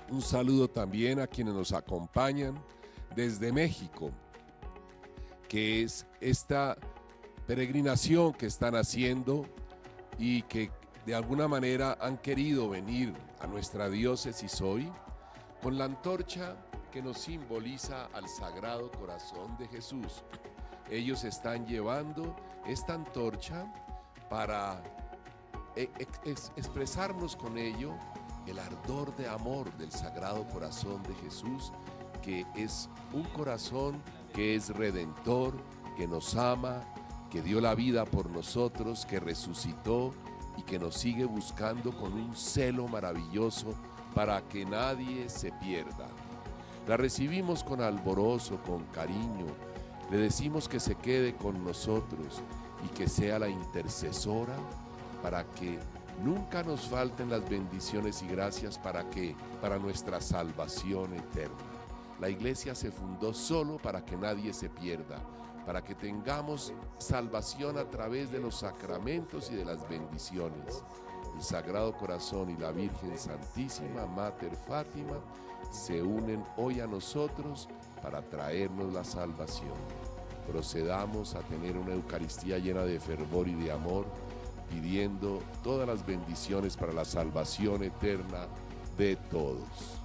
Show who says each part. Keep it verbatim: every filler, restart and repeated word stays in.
Speaker 1: Un saludo también a quienes nos acompañan desde México, que es esta peregrinación que están haciendo y que de alguna manera han querido venir a nuestra diócesis hoy con la antorcha que nos simboliza al Sagrado Corazón de Jesús. Ellos están llevando esta antorcha para ex expresarnos con ello el ardor de amor del Sagrado Corazón de Jesús, que es un corazón que es redentor, que nos ama, que dio la vida por nosotros, que resucitó y que nos sigue buscando con un celo maravilloso para que nadie se pierda. La recibimos con alborozo, con cariño, le decimos que se quede con nosotros y que sea la intercesora para que nunca nos falten las bendiciones y gracias para que para nuestra salvación eterna. La iglesia se fundó solo para que nadie se pierda, para que tengamos salvación a través de los sacramentos y de las bendiciones. El Sagrado Corazón y la Virgen Santísima, Mater Fátima, se unen hoy a nosotros para traernos la salvación. Procedamos a tener una Eucaristía llena de fervor y de amor, pidiendo todas las bendiciones para la salvación eterna de todos.